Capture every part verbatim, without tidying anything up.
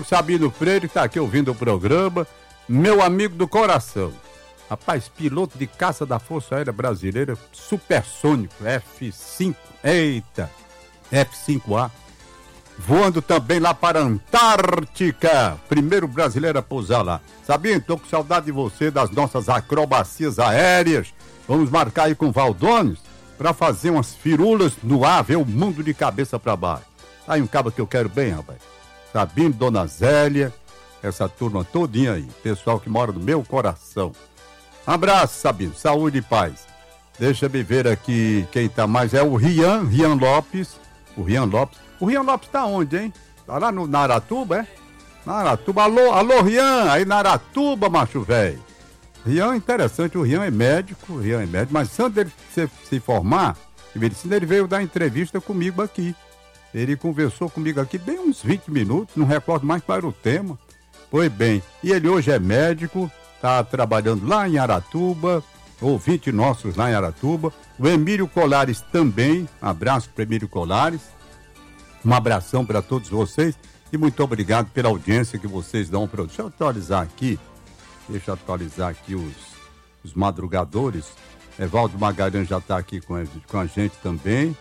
Sabino Freire, que tá aqui ouvindo o programa, meu amigo do coração. Rapaz, piloto de caça da Força Aérea Brasileira, supersônico, F cinco, eita, F cinco A, voando também lá para a Antártica, primeiro brasileiro a pousar lá. Sabino, tô com saudade de você, das nossas acrobacias aéreas. Vamos marcar aí com o Valdones para fazer umas firulas no ar, ver o mundo de cabeça para baixo. Tá aí um cabo que eu quero bem, rapaz. Sabino, Dona Zélia, essa turma todinha aí, pessoal que mora no meu coração. Abraço, Sabino, saúde e paz. Deixa eu ver aqui quem tá mais, é o Rian, Rian Lopes, o Rian Lopes. O Rian Lopes tá onde, hein? Tá lá no Naratuba, é? Naratuba, alô, alô, Rian, aí Naratuba, macho velho. Rian, interessante, o Rian é médico, o Rian é médico, mas antes dele se, se formar em medicina, ele veio dar entrevista comigo aqui. Ele conversou comigo aqui bem uns vinte minutos, não recordo mais qual era o tema. Pois bem, e ele hoje é médico, está trabalhando lá em Aratuba, ouvinte nossos lá em Aratuba. O Emílio Colares também, um abraço para Emílio Colares, um abração para todos vocês e muito obrigado pela audiência que vocês dão para. Deixa eu atualizar aqui, deixa eu atualizar aqui os, os madrugadores. Evaldo Magalhães já está aqui com a, com a gente também.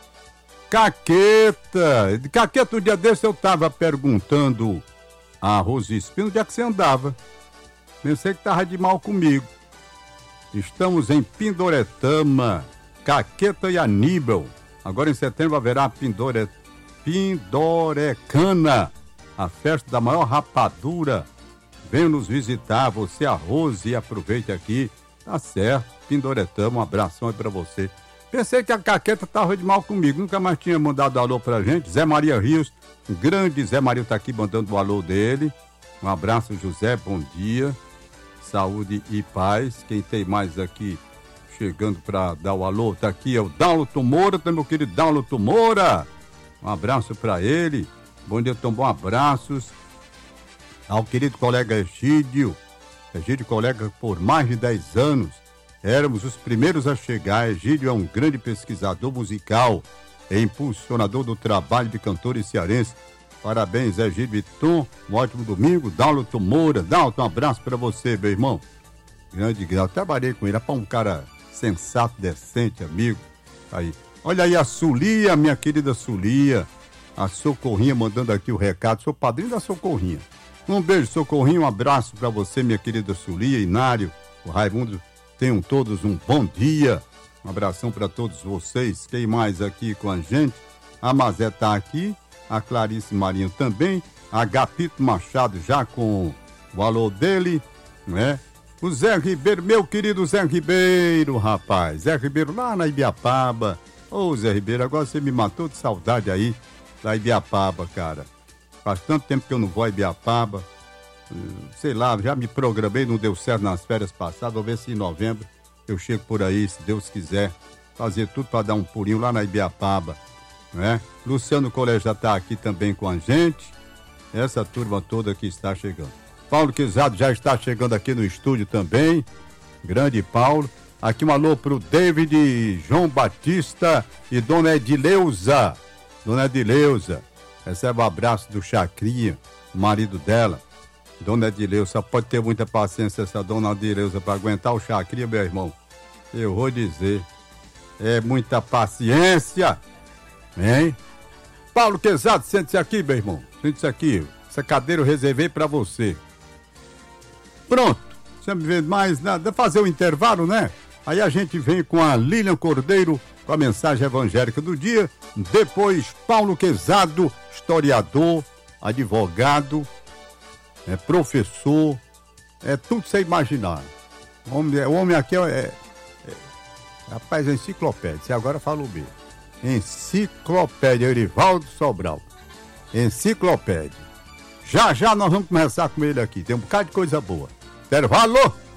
Caqueta, Caqueta, um dia desse eu tava perguntando a Rose Espino onde é que você andava. Pensei que tava de mal comigo. Estamos em Pindoretama, Caqueta e Aníbal. Agora em setembro haverá a Pindore... Pindorecana, a festa da maior rapadura. Venha nos visitar, você, a Rose, e aproveite aqui. Tá certo, Pindoretama, um abração aí pra você. Pensei que a Caqueta estava de mal comigo, nunca mais tinha mandado alô pra gente. Zé Maria Rios, o grande Zé Maria tá aqui mandando o alô dele. Um abraço, José, bom dia, saúde e paz. Quem tem mais aqui chegando para dar o alô, tá aqui, é o Dauloto Moura, tá, meu querido Dauloto Moura. Um abraço para ele, bom dia, Tom, bom abraços ao querido colega Egídio, Egídio colega por mais de dez anos. Éramos os primeiros a chegar. Egídio é um grande pesquisador musical e impulsionador do trabalho de cantores cearenses. Parabéns, Egídio e Tom. Um ótimo domingo. Dauloto Moura. Dauloto, um abraço para você, meu irmão. Grande, grande. Eu trabalhei com ele. É para um cara sensato, decente, amigo. Aí. Olha aí a Sulia, minha querida Sulia. A Socorrinha mandando aqui o recado. Sou padrinho da Socorrinha. Um beijo, Socorrinha. Um abraço para você, minha querida Sulia, Inário, o Raimundo. Tenham todos um bom dia. Um abração para todos vocês. Quem mais aqui com a gente? A Mazé tá aqui. A Clarice Marinho também. A Gapito Machado já com o alô dele, não é? O Zé Ribeiro, meu querido Zé Ribeiro, rapaz. Zé Ribeiro lá na Ibiapaba. Ô, Zé Ribeiro, agora você me matou de saudade aí da Ibiapaba, cara. Faz tanto tempo que eu não vou a Ibiapaba. Sei lá, já me programei, não deu certo nas férias passadas. Vou ver se em novembro eu chego por aí, se Deus quiser. Fazer tudo para dar um pulinho lá na Ibiapaba, né? Luciano Colégio já está aqui também com a gente. Essa turma toda que está chegando. Paulo Quezado já está chegando aqui no estúdio também. Grande Paulo. Aqui um alô pro David, João Batista e Dona Edileuza. Dona Edileuza. Recebe o abraço do Chacrinha, o marido dela. Dona Edileuza, pode ter muita paciência essa Dona Edileuza para aguentar o Chacrinha, meu irmão. Eu vou dizer, é muita paciência, hein? Paulo Quezado, sente-se aqui, meu irmão. Sente-se aqui, essa cadeira eu reservei para você. Pronto, você me vê mais nada, fazer o intervalo, né? Aí a gente vem com a Lilian Cordeiro, com a mensagem evangélica do dia. Depois, Paulo Quezado, historiador, advogado, é professor, é tudo sem imaginar. O homem, o homem aqui é, é, é rapaz, é enciclopédia, você agora falou mesmo. Enciclopédia, Erivaldo Sobral. Enciclopédia. Já já nós vamos começar com ele aqui, tem um bocado de coisa boa. Intervalo!